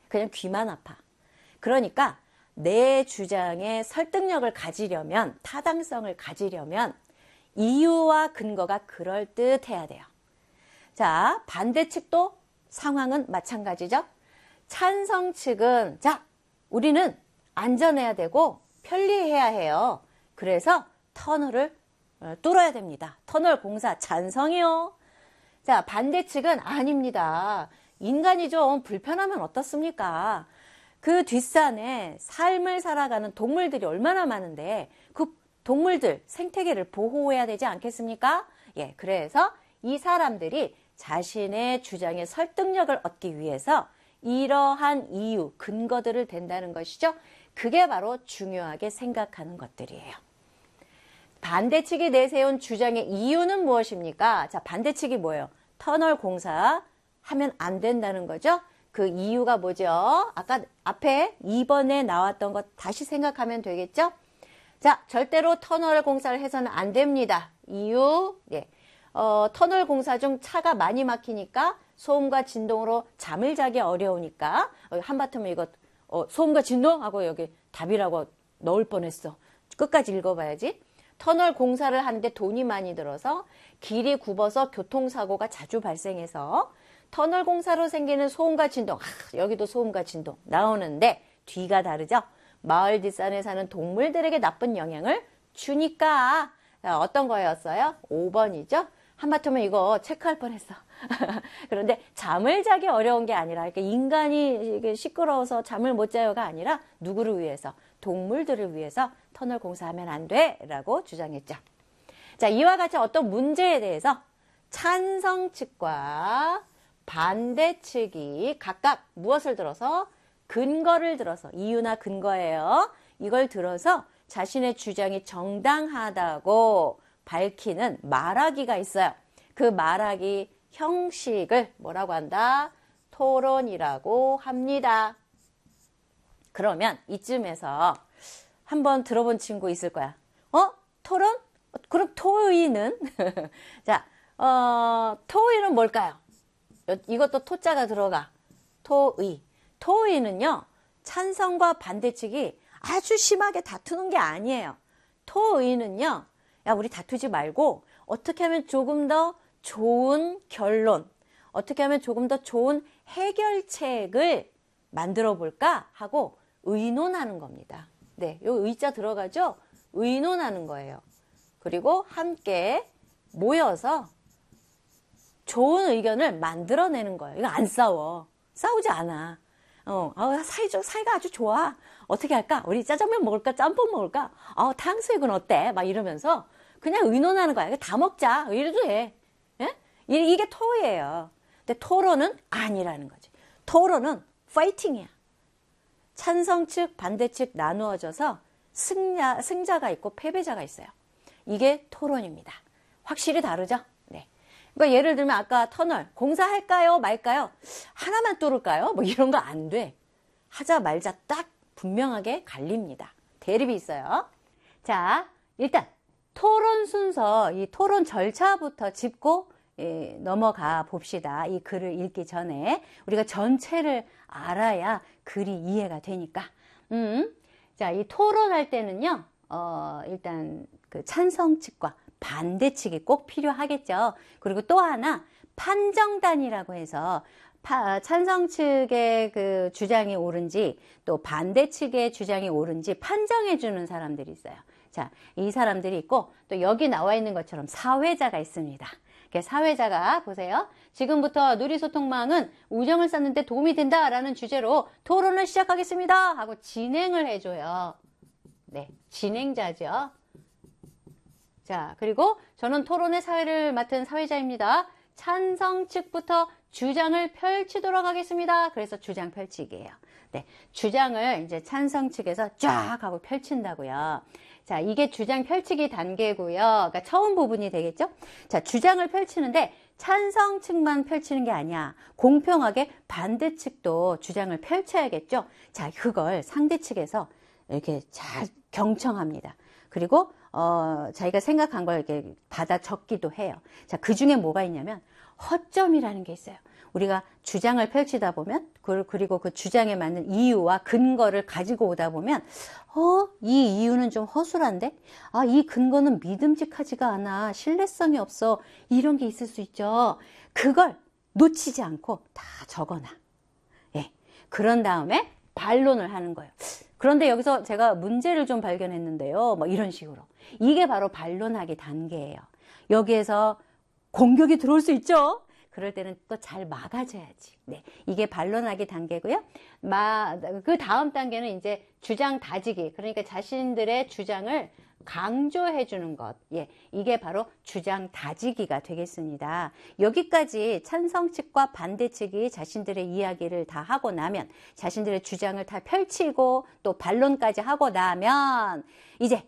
그냥 귀만 아파. 그러니까 내 주장에 설득력을 가지려면, 타당성을 가지려면 이유와 근거가 그럴듯해야 돼요. 자, 반대 측도 상황은 마찬가지죠. 찬성 측은 자, 우리는 안전해야 되고 편리해야 해요. 그래서 터널을 뚫어야 됩니다. 터널 공사 찬성이요. 자, 반대 측은 아닙니다. 인간이 좀 불편하면 어떻습니까? 그 뒷산에 삶을 살아가는 동물들이 얼마나 많은데 그 동물들 생태계를 보호해야 되지 않겠습니까? 예, 그래서 이 사람들이 자신의 주장에 설득력을 얻기 위해서 이러한 이유, 근거들을 댄다는 것이죠. 그게 바로 중요하게 생각하는 것들이에요. 반대측이 내세운 주장의 이유는 무엇입니까? 자, 반대측이 뭐예요? 터널 공사 하면 안 된다는 거죠. 그 이유가 뭐죠? 아까 앞에 2번에 나왔던 것 다시 생각하면 되겠죠? 자, 절대로 터널 공사를 해서는 안 됩니다. 이유, 예. 터널 공사 중 차가 많이 막히니까 소음과 진동으로 잠을 자기 어려우니까 한바탕 이거 소음과 진동? 하고 여기 답이라고 넣을 뻔했어. 끝까지 읽어봐야지. 터널 공사를 하는데 돈이 많이 들어서 길이 굽어서 교통사고가 자주 발생해서 터널 공사로 생기는 소음과 진동, 여기도 소음과 진동 나오는데 뒤가 다르죠. 마을 뒷산에 사는 동물들에게 나쁜 영향을 주니까 어떤 거였어요? 5번이죠. 한마디면 이거 체크할 뻔했어. 그런데 잠을 자기 어려운 게 아니라 인간이 시끄러워서 잠을 못 자요가 아니라 누구를 위해서? 동물들을 위해서 터널 공사하면 안 돼 라고 주장했죠. 자, 이와 같이 어떤 문제에 대해서 찬성 측과 반대 측이 각각 무엇을 들어서? 근거를 들어서, 이유나 근거예요. 이걸 들어서 자신의 주장이 정당하다고 밝히는 말하기가 있어요. 그 말하기 형식을 뭐라고 한다? 토론이라고 합니다. 그러면 이쯤에서 한번 들어본 친구 있을 거야. 토론? 그럼 토의는? 자, 토의는 뭘까요? 이것도 토자가 들어가. 토의. 토의는요, 찬성과 반대 측이 아주 심하게 다투는 게 아니에요. 토의는요, 야, 우리 다투지 말고 어떻게 하면 조금 더 좋은 결론, 어떻게 하면 조금 더 좋은 해결책을 만들어 볼까 하고 의논하는 겁니다. 네, 요 의자 들어가죠? 의논하는 거예요. 그리고 함께 모여서 좋은 의견을 만들어내는 거예요. 이거 안 싸워. 싸우지 않아. 사이가 아주 좋아. 어떻게 할까? 우리 짜장면 먹을까? 짬뽕 먹을까? 탕수육은 어때? 막 이러면서 그냥 의논하는 거야. 다 먹자. 이래도 돼. 예? 이게 토의예요. 근데 토론은 아니라는 거지. 토론은 파이팅이야. 찬성 측, 반대 측 나누어져서 승자가 있고 패배자가 있어요. 이게 토론입니다. 확실히 다르죠? 네. 그러니까 예를 들면 아까 터널 공사할까요? 말까요? 하나만 뚫을까요? 뭐 이런 거 안 돼. 하자 말자 딱 분명하게 갈립니다. 대립이 있어요. 자, 일단 토론 순서, 이 토론 절차부터 짚고 넘어가 봅시다. 이 글을 읽기 전에 우리가 전체를 알아야 글이 이해가 되니까. 자, 이 토론할 때는요, 일단 그 찬성 측과 반대 측이 꼭 필요하겠죠. 그리고 또 하나 판정단이라고 해서 찬성 측의 그 주장이 옳은지 또 반대 측의 주장이 옳은지 판정해 주는 사람들이 있어요. 자, 이 사람들이 있고 또 여기 나와 있는 것처럼 사회자가 있습니다. 사회자가 보세요. 지금부터 누리소통망은 우정을 쌓는 데 도움이 된다라는 주제로 토론을 시작하겠습니다 하고 진행을 해줘요. 네, 진행자죠. 자, 그리고 저는 토론의 사회를 맡은 사회자입니다. 찬성 측부터 주장을 펼치도록 하겠습니다. 그래서 주장 펼치기예요. 네, 주장을 이제 찬성 측에서 쫙 하고 펼친다고요. 자, 이게 주장 펼치기 단계고요. 그러니까 처음 부분이 되겠죠? 자, 주장을 펼치는데 찬성 측만 펼치는 게 아니야. 공평하게 반대 측도 주장을 펼쳐야겠죠? 자, 그걸 상대 측에서 이렇게 잘 경청합니다. 그리고 자기가 생각한 걸 이렇게 받아 적기도 해요. 자, 그 중에 뭐가 있냐면 허점이라는 게 있어요. 우리가 주장을 펼치다 보면 그리고 그 주장에 맞는 이유와 근거를 가지고 오다 보면, 이 이유는 좀 허술한데? 이 근거는 믿음직하지가 않아. 신뢰성이 없어. 이런 게 있을 수 있죠. 그걸 놓치지 않고 다 적어놔. 예. 그런 다음에 반론을 하는 거예요. 그런데 여기서 제가 문제를 좀 발견했는데요. 뭐 이런 식으로. 이게 바로 반론하기 단계예요. 여기에서 공격이 들어올 수 있죠. 그럴 때는 또 잘 막아줘야지. 네, 이게 반론하기 단계고요. 그 다음 단계는 이제 주장 다지기. 그러니까 자신들의 주장을 강조해 주는 것. 예, 이게 바로 주장 다지기가 되겠습니다. 여기까지 찬성 측과 반대 측이 자신들의 이야기를 다 하고 나면, 자신들의 주장을 다 펼치고 또 반론까지 하고 나면, 이제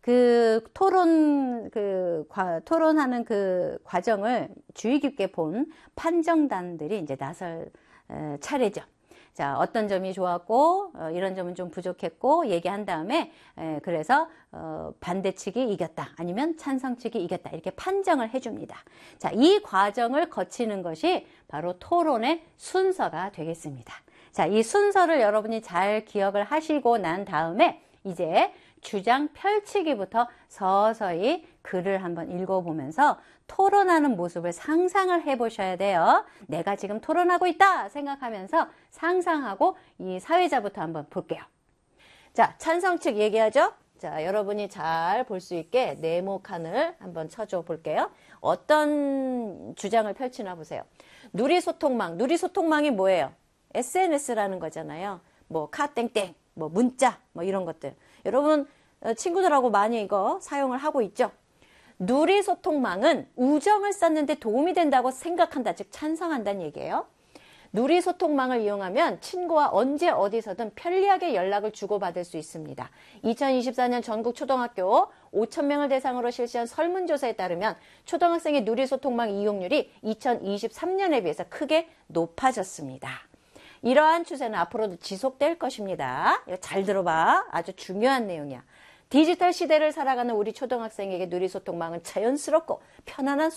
토론하는 그 과정을 주의 깊게 본 판정단들이 이제 나설 차례죠. 자, 어떤 점이 좋았고, 이런 점은 좀 부족했고, 얘기한 다음에, 그래서, 반대 측이 이겼다. 아니면 찬성 측이 이겼다. 이렇게 판정을 해줍니다. 자, 이 과정을 거치는 것이 바로 토론의 순서가 되겠습니다. 자, 이 순서를 여러분이 잘 기억을 하시고 난 다음에, 이제 주장 펼치기부터 서서히 글을 한번 읽어보면서 토론하는 모습을 상상을 해보셔야 돼요. 내가 지금 토론하고 있다 생각하면서 상상하고 이 사회자부터 한번 볼게요. 자, 찬성 측 얘기하죠? 자, 여러분이 잘 볼 수 있게 네모칸을 한번 쳐줘 볼게요. 어떤 주장을 펼치나 보세요. 누리소통망. 누리소통망이 뭐예요? SNS라는 거잖아요. 뭐 카땡땡, 뭐 문자, 뭐 이런 것들. 여러분 친구들하고 많이 이거 사용을 하고 있죠. 누리소통망은 우정을 쌓는 데 도움이 된다고 생각한다, 즉 찬성한다는 얘기예요. 누리소통망을 이용하면 친구와 언제 어디서든 편리하게 연락을 주고받을 수 있습니다. 2024년 전국 초등학교 5,000명을 대상으로 실시한 설문조사에 따르면 초등학생의 누리소통망 이용률이 2023년에 비해서 크게 높아졌습니다. 이러한 추세는 앞으로도 지속될 것입니다. 이거 잘 들어봐. 아주 중요한 내용이야. 디지털 시대를 살아가는 우리 초등학생에게 누리소통망은 자연스럽고 편안한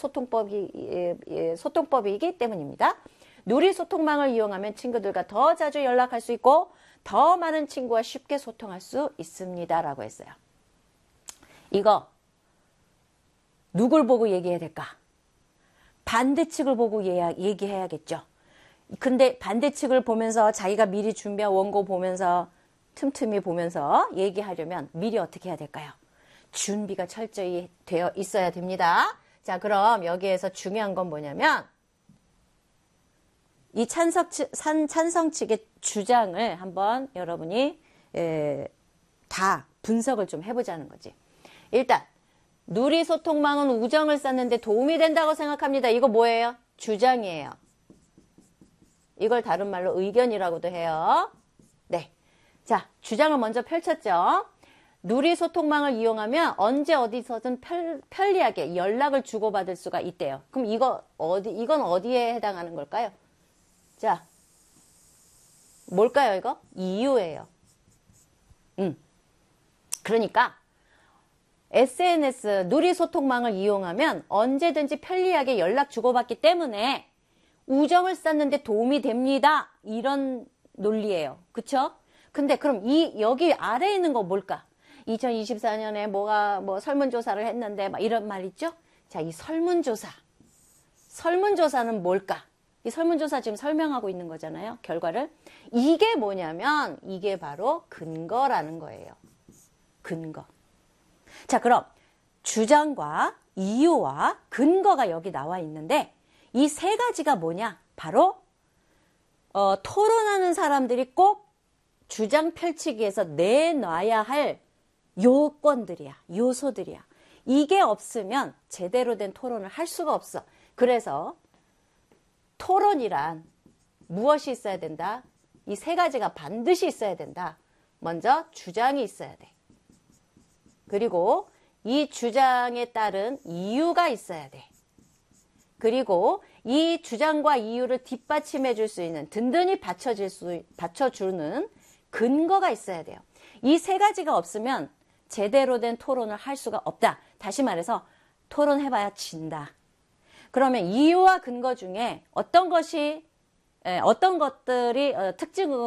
소통법이기 때문입니다. 누리소통망을 이용하면 친구들과 더 자주 연락할 수 있고 더 많은 친구와 쉽게 소통할 수 있습니다. 라고 했어요. 이거 누굴 보고 얘기해야 될까? 반대측을 보고 얘기해야겠죠. 근데 반대측을 보면서 자기가 미리 준비한 원고 보면서 틈틈이 보면서 얘기하려면 미리 어떻게 해야 될까요? 준비가 철저히 되어 있어야 됩니다. 자, 그럼 여기에서 중요한 건 뭐냐면 이 찬성 측의 주장을 한번 여러분이 다 분석을 좀 해보자는 거지. 일단 누리소통망은 우정을 쌓는 데 도움이 된다고 생각합니다. 이거 뭐예요? 주장이에요. 이걸 다른 말로 의견이라고도 해요. 네. 자, 주장을 먼저 펼쳤죠. 누리소통망을 이용하면 언제 어디서든 편리하게 연락을 주고받을 수가 있대요. 그럼 이건 어디에 해당하는 걸까요? 자, 뭘까요, 이거? 이유예요. 그러니까 SNS, 누리소통망을 이용하면 언제든지 편리하게 연락 주고받기 때문에 우정을 쌓는 데 도움이 됩니다. 이런 논리예요. 그쵸? 근데 그럼 여기 아래에 있는 거 뭘까? 2024년에 뭐 설문조사를 했는데 막 이런 말 있죠? 자, 이 설문조사는 뭘까? 이 설문조사 지금 설명하고 있는 거잖아요. 결과를. 이게 뭐냐면 이게 바로 근거라는 거예요. 근거. 자, 그럼 주장과 이유와 근거가 여기 나와 있는데 이 세 가지가 뭐냐? 바로 토론하는 사람들이 꼭 주장 펼치기에서 내놔야 할 요건들이야. 요소들이야. 이게 없으면 제대로 된 토론을 할 수가 없어. 그래서 토론이란 무엇이 있어야 된다? 이 세 가지가 반드시 있어야 된다. 먼저 주장이 있어야 돼. 그리고 이 주장에 따른 이유가 있어야 돼. 그리고 이 주장과 이유를 뒷받침해 줄 수 있는, 든든히 받쳐주는 근거가 있어야 돼요. 이 세 가지가 없으면 제대로 된 토론을 할 수가 없다. 다시 말해서 토론해봐야 진다. 그러면 이유와 근거 중에 어떤 것이 어떤 것들이 특징